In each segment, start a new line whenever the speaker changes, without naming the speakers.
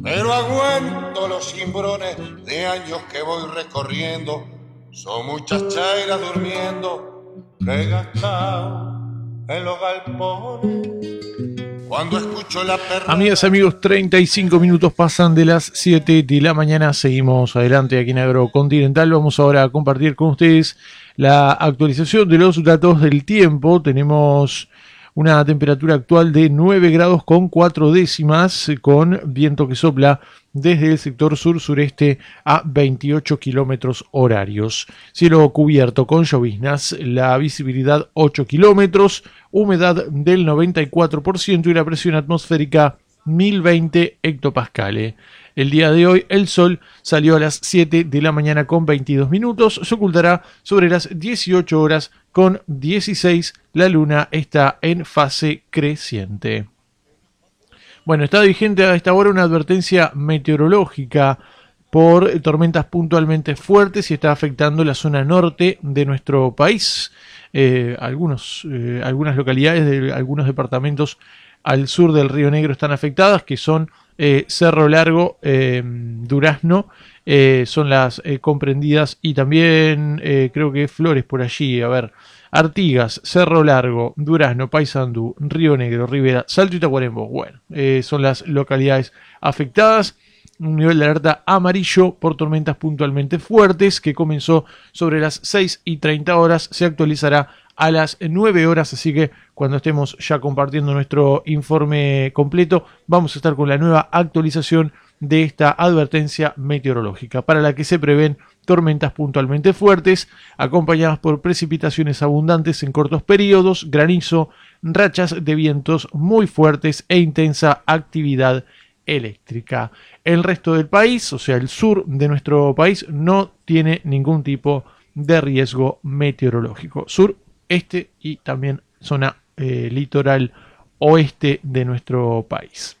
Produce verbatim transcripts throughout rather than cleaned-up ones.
Pero aguanto los cimbrones de años que voy recorriendo. Son muchas chairas durmiendo que he gastado en los galpones. Cuando escucho la perra...
Amigas, amigos, treinta y cinco minutos pasan de las siete de la mañana. Seguimos adelante aquí en Agrocontinental. Vamos ahora a compartir con ustedes la actualización de los datos del tiempo. Tenemos una temperatura actual de nueve grados con cuatro décimas, con viento que sopla desde el sector sur-sureste a veintiocho kilómetros horarios. Cielo cubierto con lloviznas, la visibilidad ocho kilómetros, humedad del noventa y cuatro por ciento y la presión atmosférica mil veinte hectopascales. El día de hoy el sol salió a las siete de la mañana con veintidós minutos, se ocultará sobre las dieciocho horas con dieciséis, la luna está en fase creciente. Bueno, está vigente a esta hora una advertencia meteorológica por tormentas puntualmente fuertes y está afectando la zona norte de nuestro país. Eh, algunos, eh, algunas localidades de algunos departamentos al sur del Río Negro están afectadas, que son eh, Cerro Largo, eh, Durazno, eh, son las eh, comprendidas, y también eh, creo que Flores por allí, a ver, Artigas, Cerro Largo, Durazno, Paysandú, Río Negro, Rivera, Salto y Tacuarembó. Bueno, eh, son las localidades afectadas. Un nivel de alerta amarillo por tormentas puntualmente fuertes que comenzó sobre las seis y treinta horas, se actualizará a las nueve horas, así que cuando estemos ya compartiendo nuestro informe completo, vamos a estar con la nueva actualización de esta advertencia meteorológica, para la que se prevén tormentas puntualmente fuertes, acompañadas por precipitaciones abundantes en cortos periodos, granizo, rachas de vientos muy fuertes e intensa actividad eléctrica. El resto del país, o sea, el sur de nuestro país, no tiene ningún tipo de riesgo meteorológico. Sur, este y también zona eh, litoral oeste de nuestro país.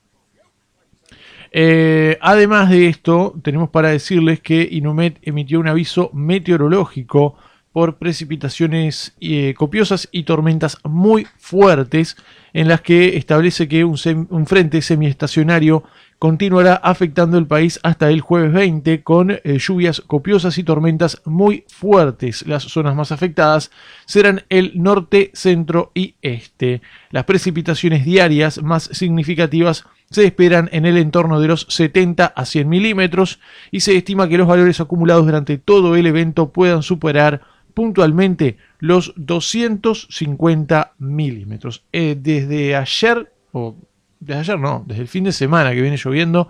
Eh, además de esto, tenemos para decirles que Inumet emitió un aviso meteorológico por precipitaciones eh, copiosas y tormentas muy fuertes, en las que establece que un, sem un frente semiestacionario continuará afectando el país hasta el jueves veinte, con eh, lluvias copiosas y tormentas muy fuertes. Las zonas más afectadas serán el norte, centro y este. Las precipitaciones diarias más significativas se esperan en el entorno de los setenta a cien milímetros, y se estima que los valores acumulados durante todo el evento puedan superar puntualmente los doscientos cincuenta milímetros. Eh, desde ayer, o desde ayer no, desde el fin de semana que viene lloviendo,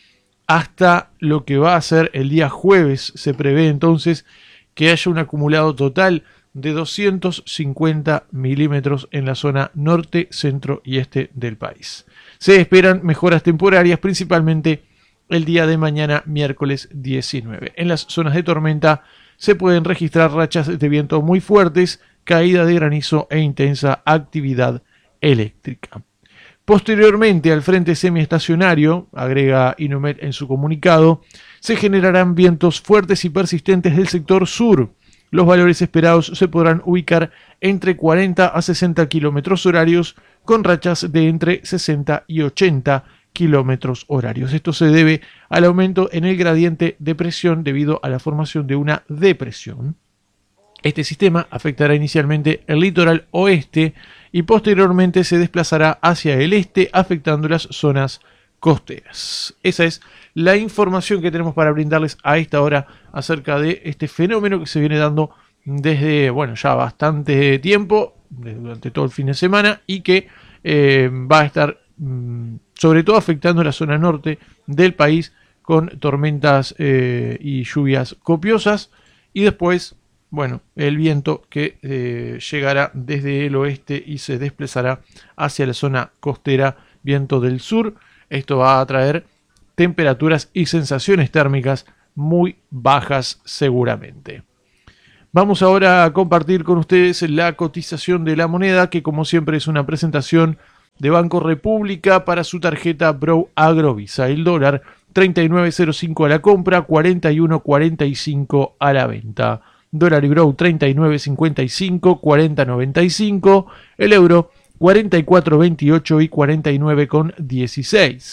hasta lo que va a ser el día jueves, se prevé entonces que haya un acumulado total de doscientos cincuenta milímetros en la zona norte, centro y este del país. Se esperan mejoras temporarias, principalmente el día de mañana, miércoles diecinueve. En las zonas de tormenta se pueden registrar rachas de viento muy fuertes, caída de granizo e intensa actividad eléctrica. Posteriormente al frente semiestacionario, agrega Inumet en su comunicado, se generarán vientos fuertes y persistentes del sector sur. Los valores esperados se podrán ubicar entre cuarenta a sesenta kilómetros horarios, con rachas de entre sesenta y ochenta kilómetros horarios. Esto se debe al aumento en el gradiente de presión debido a la formación de una depresión. Este sistema afectará inicialmente el litoral oeste y posteriormente se desplazará hacia el este, afectando las zonas costeras. Esa es la información que tenemos para brindarles a esta hora acerca de este fenómeno que se viene dando desde, bueno, ya bastante tiempo, durante todo el fin de semana, y que eh, va a estar mmm, sobre todo afectando la zona norte del país, con tormentas eh, y lluvias copiosas, y después, bueno, el viento que eh, llegará desde el oeste y se desplazará hacia la zona costera, viento del sur. Esto va a traer temperaturas y sensaciones térmicas muy bajas seguramente. Vamos ahora a compartir con ustedes la cotización de la moneda, que como siempre es una presentación de Banco República para su tarjeta Bro Agrovisa. El dólar treinta y nueve cero cinco a la compra, cuarenta y uno cuarenta y cinco a la venta. Dólar y Bro treinta y nueve cincuenta y cinco, cuarenta noventa y cinco. El euro cuarenta y cuatro veintiocho y cuarenta y nueve con dieciséis.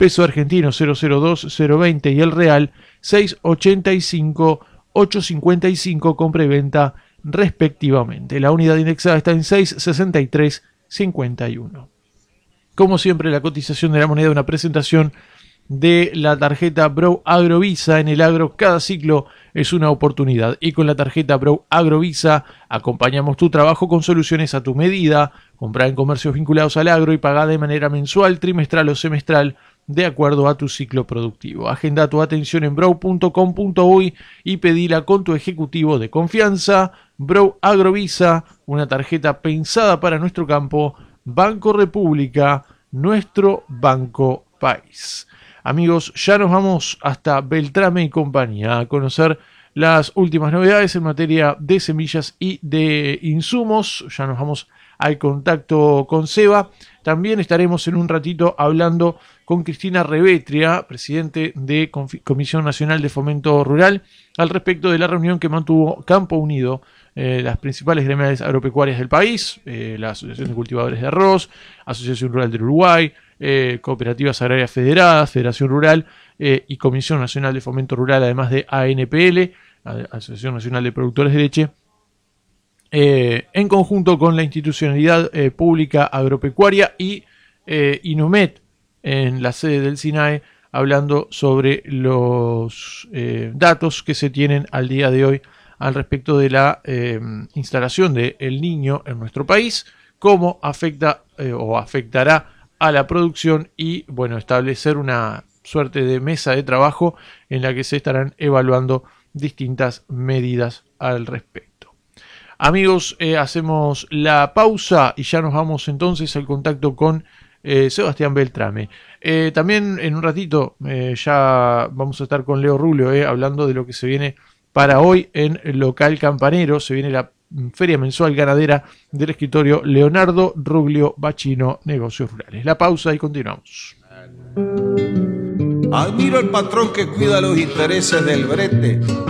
peso argentino cero cero dos cero veinte y el real seis ochenta y cinco ocho cincuenta y cinco, compra y venta respectivamente. La unidad indexada está en seis sesenta y tres cincuenta y uno. Como siempre, la cotización de la moneda, una presentación de la tarjeta Bro Agrovisa. En el agro cada ciclo es una oportunidad y con la tarjeta Bro Agrovisa acompañamos tu trabajo con soluciones a tu medida. Comprá en comercios vinculados al agro y pagá de manera mensual, trimestral o semestral de acuerdo a tu ciclo productivo. Agenda tu atención en bro punto com punto uy y pedila con tu ejecutivo de confianza. Bro Agrovisa, una tarjeta pensada para nuestro campo. Banco República, nuestro banco país. Amigos, ya nos vamos hasta Beltrame y compañía a conocer las últimas novedades en materia de semillas y de insumos. Ya nos vamos al contacto con Seba. También estaremos en un ratito hablando con Cristina Revetria, presidente de Comisión Nacional de Fomento Rural, al respecto de la reunión que mantuvo Campo Unido, eh, las principales gremiales agropecuarias del país, eh, la Asociación de Cultivadores de Arroz, Asociación Rural del Uruguay, eh, Cooperativas Agrarias Federadas, Federación Rural eh, y Comisión Nacional de Fomento Rural, además de A N P L, Asociación Nacional de Productores de Leche, eh, en conjunto con la Institucionalidad eh, Pública Agropecuaria y eh, Inumet, en la sede del SINAE, hablando sobre los eh, datos que se tienen al día de hoy al respecto de la eh, instalación de El Niño en nuestro país, cómo afecta eh, o afectará a la producción y, bueno, establecer una suerte de mesa de trabajo en la que se estarán evaluando distintas medidas al respecto. Amigos, eh, hacemos la pausa y ya nos vamos entonces al contacto con Eh, Sebastián Beltrame. Eh, también en un ratito eh, ya vamos a estar con Leo Rulio eh, hablando de lo que se viene para hoy en el local campanero. Se viene la feria mensual ganadera del escritorio Leonardo Ruglio Bacino, Negocios Rurales. La pausa y continuamos.
Admiro al patrón que cuida los intereses del brete